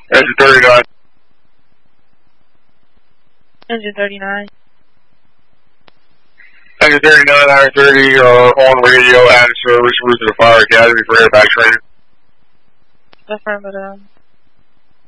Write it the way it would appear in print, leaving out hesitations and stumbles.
Engine 39. Engine 39. Engine 39, Iron 30, on radio and service route to the Fire Academy for airback training. Affirmative.